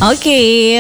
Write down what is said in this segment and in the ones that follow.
Oke,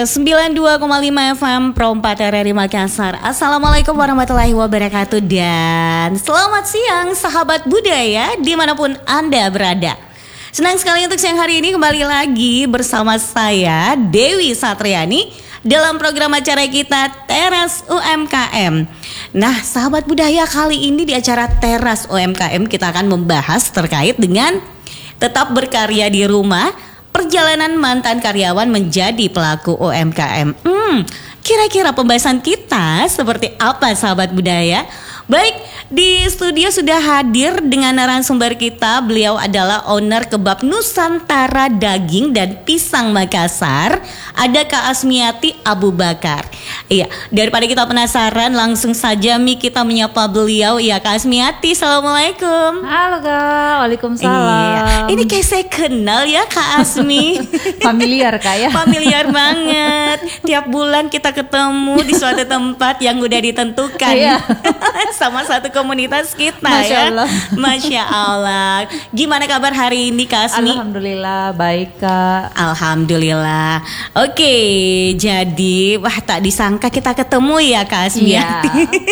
92,5 FM Pro 4 RRI Makassar. Assalamualaikum warahmatullahi wabarakatuh. Dan selamat siang sahabat budaya dimanapun Anda berada. Senang sekali untuk siang hari ini kembali lagi bersama saya Dewi Satriani dalam program acara kita Teras UMKM. Nah sahabat budaya, kali ini di acara Teras UMKM kita akan membahas terkait dengan tetap berkarya di rumah, perjalanan mantan karyawan menjadi pelaku UMKM. Kira-kira pembahasan kita seperti apa sahabat budaya? Baik, di studio sudah hadir dengan narasumber kita. Beliau adalah owner kebab Nusantara Daging dan Pisang Makassar. Ada Kak Asmiati Abu Bakar. Iya, daripada kita penasaran, langsung saja kita menyapa beliau. Iya, Kak Asmiati, assalamualaikum. Halo Kak, waalaikumsalam. Iya, ini kayak saya kenal ya Kak Asmi. Familiar Kak ya. Familiar banget. Tiap bulan kita ketemu di suatu tempat yang udah ditentukan. Iya. Sama satu komunitas kita. Masya ya. Allah. Masya Allah. Gimana kabar hari ini Kak Asmi? Alhamdulillah baik Kak. Alhamdulillah. Oke, jadi wah tak disangka kita ketemu ya Kak Asmi. Iya.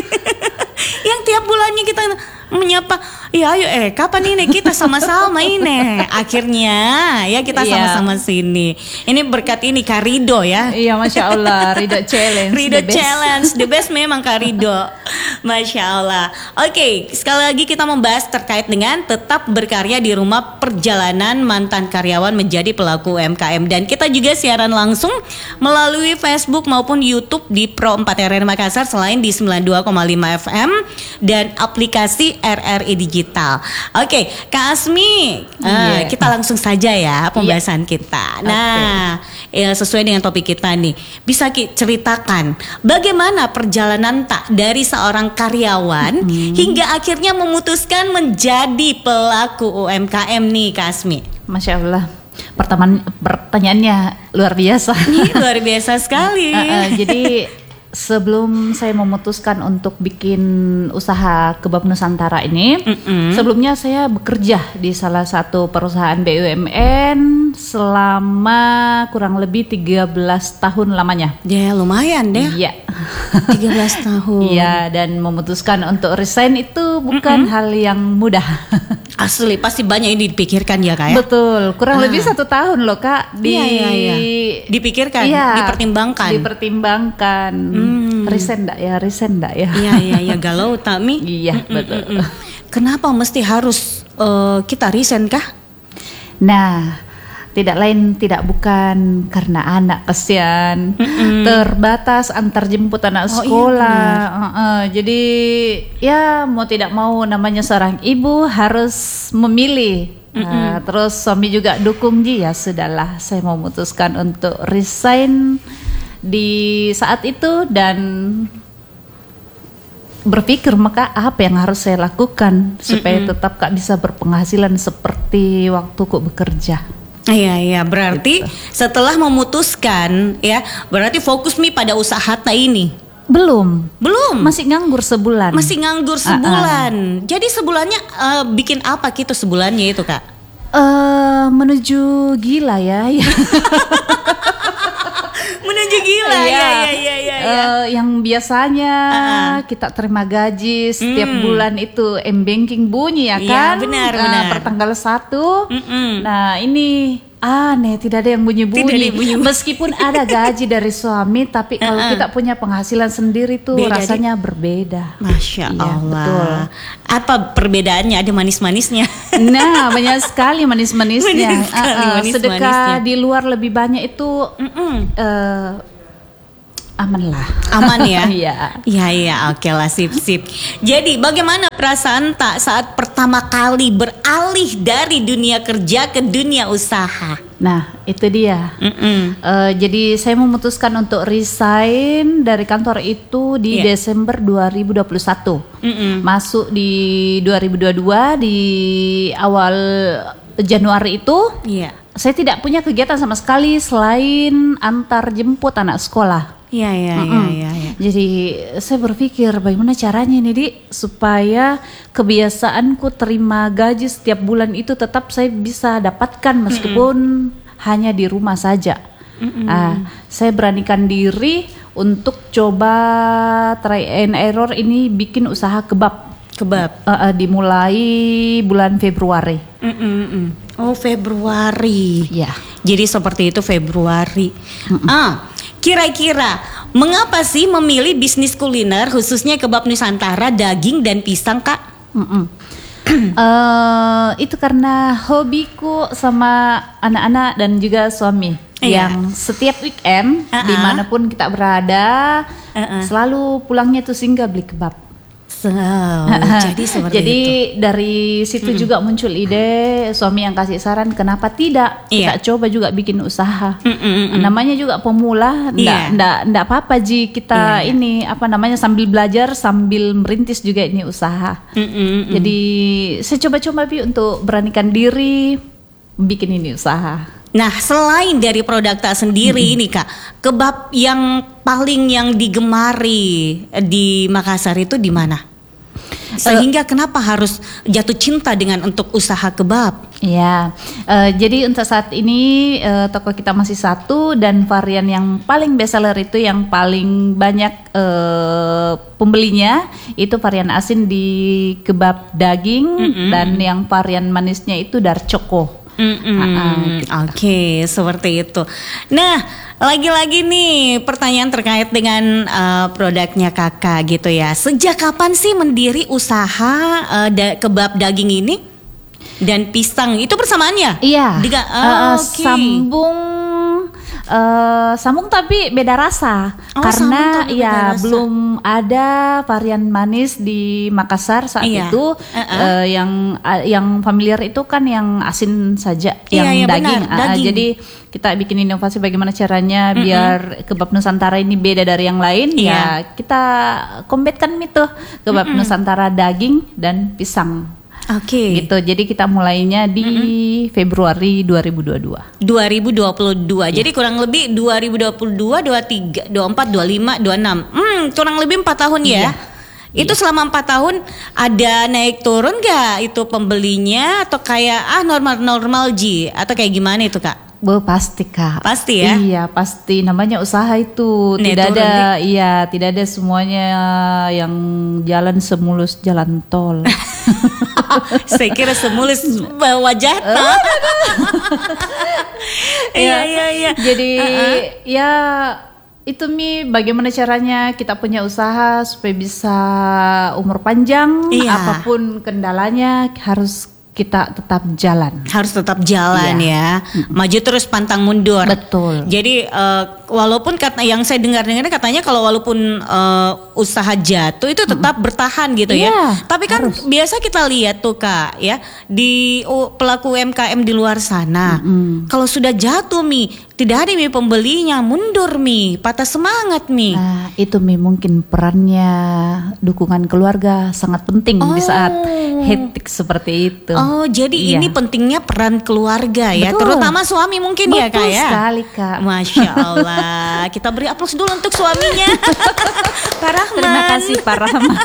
Yang tiap bulannya kita menyapa, ya ayo kapan ini kita sama-sama ini. Akhirnya ya kita sama-sama sini. Ini berkat ini Kak Rido ya. Iya Masya Allah, Rido Challenge. Rido Challenge, the best memang Kak Rido. Masya Allah. Oke, sekali lagi kita membahas terkait dengan tetap berkarya di rumah, perjalanan mantan karyawan menjadi pelaku UMKM. Dan kita juga siaran langsung melalui Facebook maupun YouTube di Pro 4 RRI Makassar, selain di 92,5 FM dan aplikasi RRI Digital. Oke, Kak Asmi, kita langsung saja ya pembahasan kita. Nah, sesuai dengan topik kita nih, bisa ceritakan bagaimana perjalanan tak dari seorang karyawan hingga akhirnya memutuskan menjadi pelaku UMKM nih, Kak Asmi? Masya Allah. Pertanyaannya luar biasa. Luar biasa sekali. Jadi sebelum saya memutuskan untuk bikin usaha kebab Nusantara ini, sebelumnya saya bekerja di salah satu perusahaan BUMN selama kurang lebih 13 tahun lamanya. Ya lumayan deh. Iya. 13 tahun. Iya, dan memutuskan untuk resign itu bukan hal yang mudah. Asli, pasti banyak yang dipikirkan ya Kak ya? Betul, kurang lebih 1 tahun loh Kak. Dipikirkan, dipertimbangkan. Resign enggak ya? Iya, galau Tami. Iya, betul. Kenapa mesti harus kita resign kah? Nah, tidak bukan karena anak kesian, terbatas antar jemput anak sekolah. Jadi ya mau tidak mau namanya seorang ibu harus memilih. Terus suami juga dukung, ya sudahlah, saya memutuskan untuk resign di saat itu dan berpikir maka apa yang harus saya lakukan supaya tetap Kak bisa berpenghasilan seperti waktu kok bekerja. Iya, berarti setelah memutuskan ya, berarti fokus pada usaha ini. Belum. Masih nganggur sebulan. Jadi sebulannya bikin apa gitu sebulannya itu Kak? Menuju gila ya. Menuju gila ya. Yang biasanya kita terima gaji setiap bulan itu m-banking bunyi ya kan? Iya, benar. Per tanggal 1. Nah ini aneh, tidak ada yang bunyi-bunyi. Meskipun ada gaji dari suami, tapi kalau kita punya penghasilan sendiri tuh rasanya berbeda. Masya Allah. Betul. Apa perbedaannya? Ada manis-manisnya? Nah, banyak sekali manis-manisnya. Sedekah di luar lebih banyak itu aman lah. Aman ya? Iya. Oke lah, sip. Jadi bagaimana perasaan tak saat pertama kali beralih dari dunia kerja ke dunia usaha? Nah itu dia. Jadi saya memutuskan untuk resign dari kantor itu di Desember 2021. Masuk di 2022 di awal Januari itu. Saya tidak punya kegiatan sama sekali selain antar jemput anak sekolah. Iya. Jadi saya berpikir bagaimana caranya nih Di supaya kebiasaanku terima gaji setiap bulan itu tetap saya bisa dapatkan meskipun hanya di rumah saja. Saya beranikan diri untuk coba try and error ini bikin usaha kebab. Dimulai bulan Februari. Oh, Februari. Ya. Jadi seperti itu Februari. Kira-kira mengapa sih memilih bisnis kuliner khususnya kebab Nusantara, daging dan pisang, Kak? Itu karena hobiku sama anak-anak dan juga suami. Yang setiap weekend dimanapun kita berada selalu pulangnya tuh singgah beli kebab. Jadi seperti Jadi itu. dari situ juga muncul ide, suami yang kasih saran kenapa tidak kita coba juga bikin usaha. Namanya juga pemula, ndak apa-apa Ji kita ini apa namanya sambil belajar sambil merintis juga ini usaha. Jadi saya coba-coba untuk beranikan diri bikin ini usaha. Nah, selain dari produk tak sendiri ini Kak, kebab yang paling yang digemari di Makassar itu di mana? Sehingga kenapa harus jatuh cinta dengan untuk usaha kebab? Ya, jadi untuk saat ini toko kita masih satu dan varian yang paling bestseller itu yang paling banyak pembelinya itu varian asin di kebab daging dan yang varian manisnya itu darcoko. Oke, seperti itu. Nah, lagi-lagi nih pertanyaan terkait dengan produknya Kakak gitu ya. Sejak kapan sih mendiri usaha kebab daging ini dan pisang itu bersamaannya? Iya. Okay. Sambung tapi beda rasa karena ya rasa. Belum ada varian manis di Makassar saat itu. Yang familiar itu kan yang asin saja, yang daging. Daging. Jadi kita bikin inovasi bagaimana caranya biar kebab Nusantara ini beda dari yang lain. Ya kita kombetkan itu kebab Nusantara daging dan pisang. Oke. Gitu. Jadi kita mulainya di Februari 2022. 2022. Jadi kurang lebih 2022, 23, 24, 25, 26. Kurang lebih 4 tahun ya. Itu selama 4 tahun ada naik turun gak itu pembelinya atau kayak normal-normal Ji atau kayak gimana itu Kak? Pasti Kak. Pasti ya? Iya pasti, namanya usaha itu tidak ada semuanya yang jalan semulus jalan tol. Saya kira semulus wajah. Iya. Jadi ya itu bagaimana caranya kita punya usaha supaya bisa umur panjang, apapun kendalanya harus kita tetap jalan. Harus tetap jalan ya. Maju terus pantang mundur. Betul. Jadi walaupun yang saya dengar-dengar katanya kalau walaupun usaha jatuh itu tetap bertahan gitu ya. Tapi kan biasa kita lihat tuh Kak ya di pelaku UMKM di luar sana. Kalau sudah jatuh tidak ada pembelinya, mundur patah semangat Nah, itu mungkin perannya dukungan keluarga sangat penting di saat hektik seperti itu. Oh, jadi ini pentingnya peran keluarga ya, terutama suami mungkin ya Kak ya. Betul sekali Kak. Masya Allah, kita beri aplaus dulu untuk suaminya, Pak Rahman. Terima kasih Pak Rahman.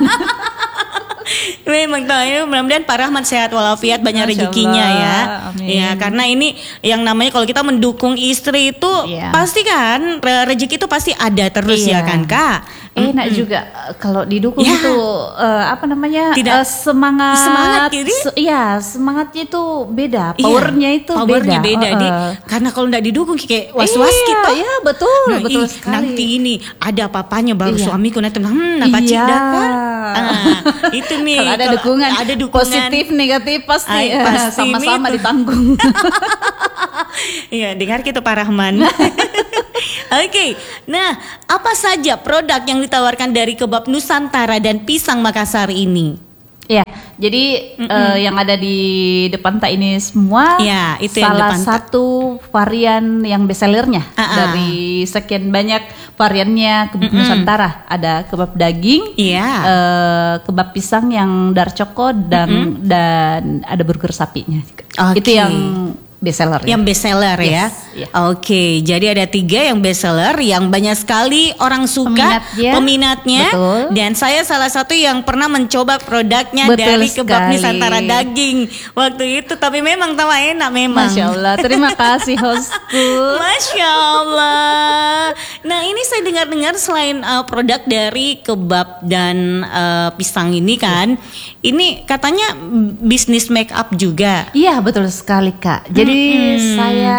Memang tahu, mudah-mudahan Pak Rahmat sehat walafiat, banyak rezekinya ya. Amin. Ya, karena ini yang namanya kalau kita mendukung istri itu pasti kan rezeki itu pasti ada terus ya kan Kak. Enak juga kalau didukung itu tidak semangat gitu. Semangatnya itu beda, powernya itu beda. Karena kalau tidak didukung kayak was-was kita. Iya betul, betul sekali. Nanti ini ada apa-apanya baru suamiku nanti napa cida kan. Itu kalau ada dukungan positif negatif pasti sama-sama ditanggung. Iya, dengar gitu Pak Rahman. Oke. Nah, apa saja produk yang ditawarkan dari kebab Nusantara dan pisang Makassar ini? Ya, jadi yang ada di Depanta ini semua itu salah satu varian yang bestsellernya dari sekian banyak variannya kebab Nusantara. Ada kebab daging, kebab pisang yang darcoko dan ada burger sapinya. Itu yang bestseller. Yang bestseller ya. Yes, yeah. Oke, jadi ada 3 yang bestseller yang banyak sekali orang suka, peminatnya. Betul. Dan saya salah satu yang pernah mencoba produknya Betul dari kebab sekali. Nusantara daging waktu itu, tapi memang tambah enak memang. Masya Allah, terima kasih hostku. Masya Allah. Nah ini saya dengar-dengar selain produk dari kebab dan pisang ini kan, ini katanya bisnis make up juga. Iya betul sekali Kak. Jadi saya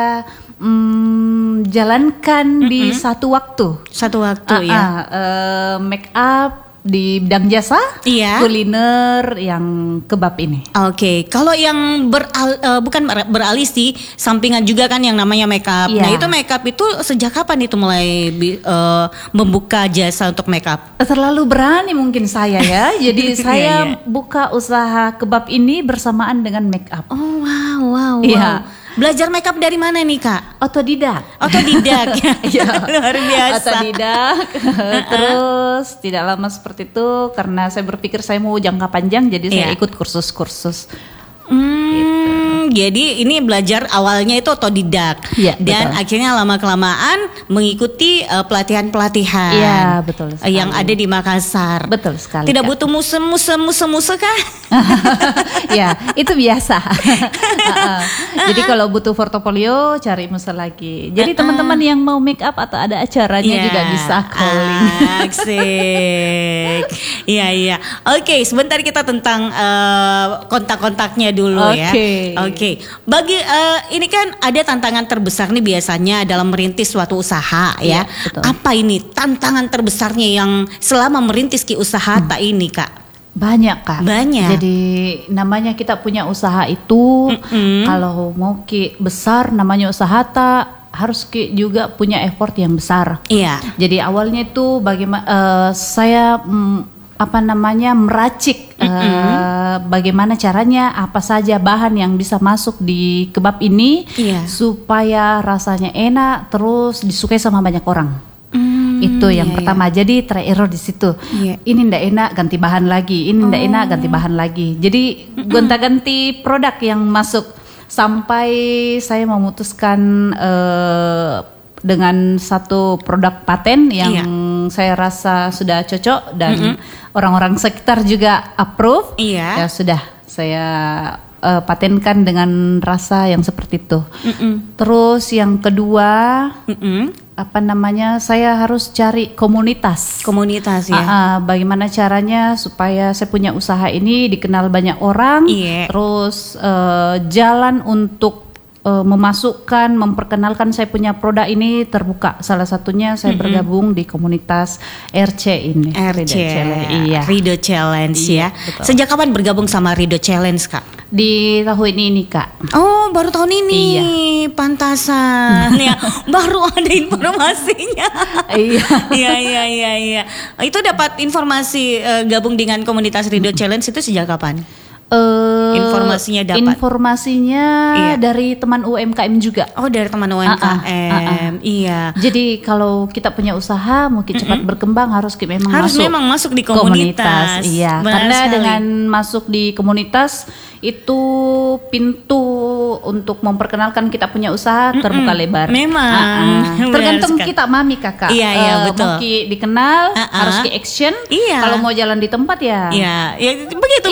jalankan di satu waktu. Satu waktu ya. Make up di bidang jasa, Iya. kuliner yang kebab ini. Oke, kalau yang bukan beralih sih, sampingan juga kan yang namanya make up. Iya. Nah itu make up itu sejak kapan itu mulai membuka jasa untuk make up? Terlalu berani mungkin saya ya. Jadi saya buka usaha kebab ini bersamaan dengan make up. Oh wow. Iya. Belajar make up dari mana nih Kak? Otodidak. Otodidak. Iya. Luar biasa. Otodidak. Terus tidak lama seperti itu karena saya berpikir saya mau jangka panjang, jadi saya ikut kursus-kursus. Jadi ini belajar awalnya itu otodidak, dan akhirnya lama-kelamaan mengikuti pelatihan-pelatihan. Iya betul sekali. Yang ada di Makassar. Betul sekali. Tidak Kak. butuh muse kah? Ya itu biasa. Jadi kalau butuh portofolio cari muse lagi. Jadi teman-teman yang mau make up atau ada acaranya juga bisa calling. Asik. Iya. Oke, sebentar kita tentang kontak-kontaknya dulu ya. Oke. Bagi ini kan ada tantangan terbesar nih biasanya dalam merintis suatu usaha ya. Betul. Apa ini tantangan terbesarnya yang selama merintis usaha tak ini Kak? Banyak Kak. Banyak. Jadi namanya kita punya usaha itu, kalau mau besar namanya usaha tak harus juga punya effort yang besar. Iya. Jadi awalnya itu bagaimana saya meracik bagaimana caranya, apa saja bahan yang bisa masuk di kebab ini supaya rasanya enak terus disukai sama banyak orang. Itu yang pertama. Jadi try error di situ. Ini ndak enak ganti bahan lagi, ini ndak enak ganti bahan lagi. Jadi gonta-ganti produk yang masuk sampai saya memutuskan dengan satu produk paten yang saya rasa sudah cocok dan orang-orang sekitar juga approve. Ya sudah saya patenkan dengan rasa yang seperti itu. Terus yang kedua saya harus cari komunitas ya. Bagaimana caranya supaya saya punya usaha ini dikenal banyak orang. Terus jalan untuk memperkenalkan saya punya produk ini terbuka. Salah satunya saya bergabung di komunitas RC ini. Rido Challenge ya. Betul. Sejak kapan bergabung sama Rido Challenge Kak? Di tahun ini Kak. Oh baru tahun ini. Pantasan ya. Baru ada informasinya. Iya. Itu dapat informasi gabung dengan komunitas Rido Challenge itu sejak kapan? Informasinya dapat. Dari teman UMKM juga. Oh dari teman UMKM. Iya. Jadi kalau kita punya usaha mungkin cepat berkembang harus memang masuk di komunitas. Iya. Karena dengan masuk di komunitas itu pintu untuk memperkenalkan kita punya usaha terbuka lebar. Memang. Tergantung kita mami kakak. Iya betul. Mau dikenal harus di action. Iya. Kalau mau jalan di tempat ya. Iya. Ya begitu.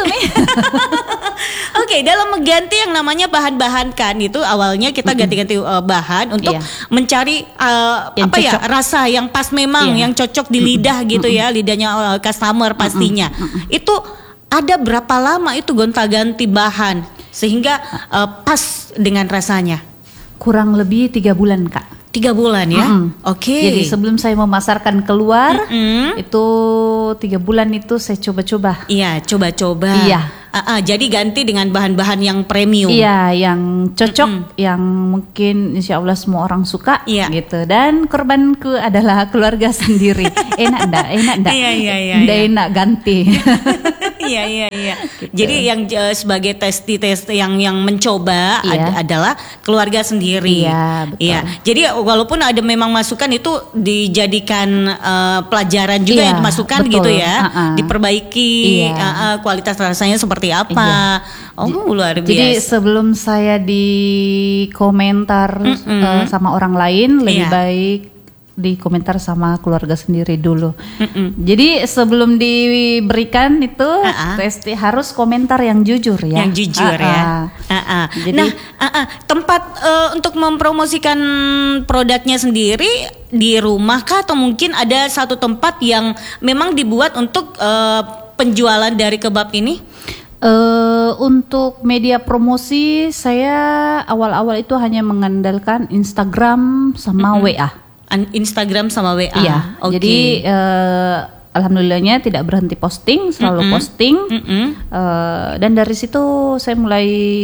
Oke, dalam mengganti yang namanya bahan-bahan kan itu awalnya kita ganti-ganti bahan untuk mencari rasa yang pas memang yang cocok di lidah gitu ya, lidahnya customer pastinya. Itu ada berapa lama itu gonta-ganti bahan sehingga pas dengan rasanya? Kurang lebih 3 bulan Kak. 3 bulan ya. Oke. Jadi sebelum saya memasarkan keluar itu 3 bulan itu saya coba-coba. Iya, coba-coba. Iya. Jadi ganti dengan bahan-bahan yang premium. Iya, yang cocok, yang mungkin insya Allah semua orang suka gitu. Dan korbanku adalah keluarga sendiri. Enak enggak? Iya. Enggak enak ganti. Iya iya iya. Gitu. Jadi yang sebagai testi yang mencoba Iya. adalah keluarga sendiri. Iya, betul. Iya. Jadi walaupun ada memang masukan itu dijadikan pelajaran juga Iya, ya, masukan betul. gitu ya. Uh-uh. Diperbaiki Iya. kualitas rasanya seperti apa. Oh, luar biasa. Jadi sebelum saya di komentar sama orang lain, lebih Iya. baik di komentar sama keluarga sendiri dulu. Jadi sebelum diberikan itu pasti harus komentar yang jujur ya. Yang jujur ya. Jadi- Nah, tempat untuk mempromosikan produknya sendiri di rumah kah, atau mungkin ada satu tempat yang memang dibuat untuk penjualan dari kebab ini? Untuk media promosi saya awal-awal itu hanya mengandalkan Instagram sama WA. Instagram sama WA. Iya. Oke. Jadi alhamdulillahnya tidak berhenti posting, selalu posting. Dan dari situ saya mulai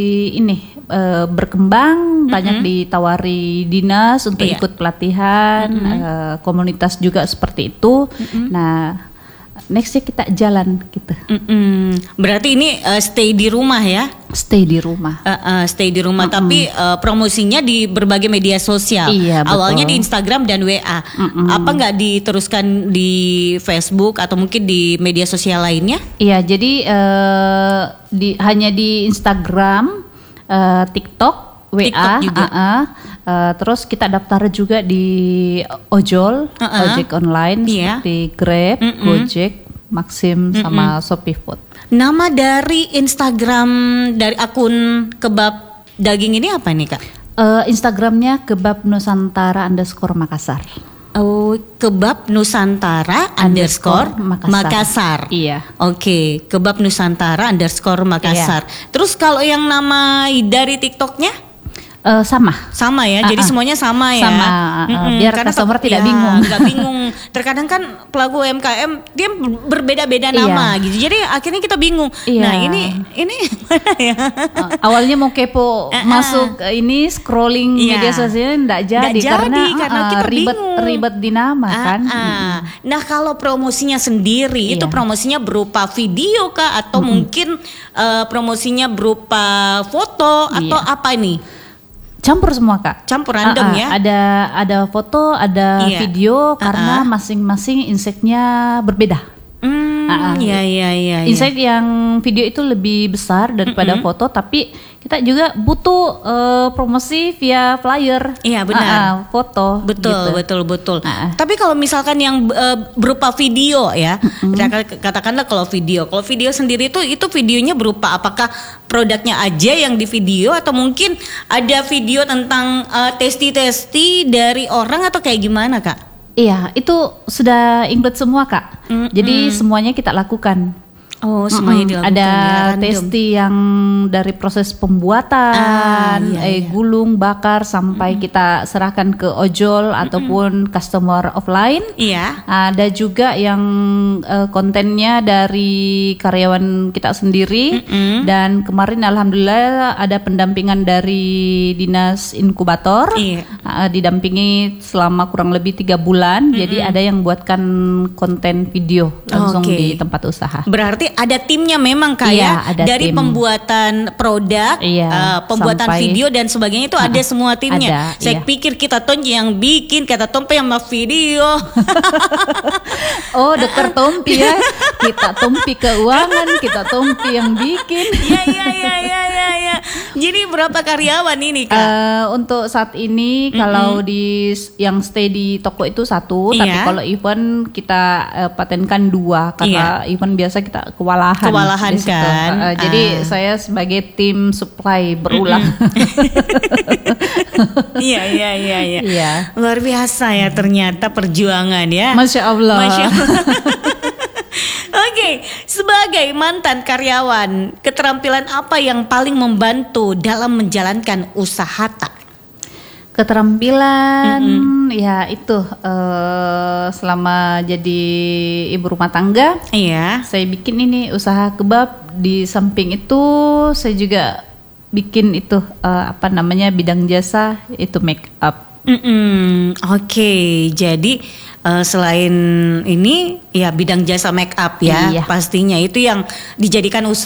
berkembang, banyak ditawari dinas untuk Iya. ikut pelatihan, komunitas juga seperti itu. Nah, nextnya kita jalan gitu, Berarti ini stay di rumah ya? stay di rumah. Stay di rumah, tapi promosinya di berbagai media sosial. Iya, betul. Awalnya di Instagram dan WA. Apa nggak diteruskan di Facebook atau mungkin di media sosial lainnya? Iya, jadi hanya di Instagram, TikTok, WA, TikTok juga. Terus kita daftar juga di ojol, ojek online Iya. seperti Grab, Gojek, Maxim, sama Shopee Food. Nama dari Instagram dari akun kebab daging ini apa nih Kak? Instagramnya kebab Nusantara _Makassar. Oh, kebab Nusantara _ Makassar. Iya. Oke, kebab Nusantara _ Makassar. Terus kalau yang nama dari TikToknya? Sama. Sama ya, jadi semuanya sama ya. Sama, biar customer tidak bingung. Nggak bingung. Terkadang kan pelaku UMKM dia berbeda-beda nama gitu. Jadi akhirnya kita bingung. Iya. Nah ini mana ya? Awalnya mau kepo masuk ini scrolling Iya. media sosial nggak jadi, karena kita ribet di nama kan. Nah kalau promosinya sendiri itu Iya. promosinya berupa video kah, atau mungkin promosinya berupa foto atau Iya. apa nih? Campur semua Kak. Campur random ya? Ada foto, ada Iya. video, karena masing-masing insight-nya berbeda. Iya. Insight yang video itu lebih besar daripada foto, tapi kita juga butuh promosi via flyer. Iya, benar. Foto. Betul, gitu. betul. Tapi kalau misalkan yang berupa video ya, katakanlah kalau video sendiri itu videonya berupa apakah produknya aja yang di video, atau mungkin ada video tentang testi dari orang, atau kayak gimana Kak? Iya, itu sudah include semua Kak. Jadi semuanya kita lakukan. Oh, semuanya dilakukan Ada ya, random. testi yang dari proses pembuatan, Iya. gulung, bakar, sampai kita serahkan ke ojol ataupun customer offline. Iya. Ada juga yang kontennya dari karyawan kita sendiri. Dan kemarin alhamdulillah ada pendampingan dari dinas inkubator. Iya. Didampingi selama kurang lebih 3 bulan. Jadi ada yang buatkan konten video langsung Oke. di tempat usaha. Berarti ada timnya memang Kak Iya, ya, ada dari tim. pembuatan produk, Iya, pembuatan sampai- video dan sebagainya itu ada semua timnya. ada, Saya iya. pikir kita tuh yang bikin, kata Tompe yang mau video. Oh, Dokter Tompi ya. Kita Tompi keuangan, kita Tompi yang bikin. Iya. Jadi berapa karyawan ini Kak? Untuk saat ini kalau yang stay di toko itu 1, tapi Iya. kalau event kita patenkan 2 karena event biasa kita kewalahan di situ. kan. Jadi saya sebagai tim supply berulang. Iya. Iya. Luar biasa ya ternyata perjuangan ya. Masya Allah. Masya Allah. Oke, sebagai mantan karyawan, keterampilan apa yang paling membantu dalam menjalankan usaha Tak? Keterampilan ya itu selama jadi ibu rumah tangga. Iya. Saya bikin ini usaha kebab, di samping itu saya juga bikin itu bidang jasa itu make up. Oke, jadi selain ini ya bidang jasa make up ya, Iya. pastinya itu yang dijadikan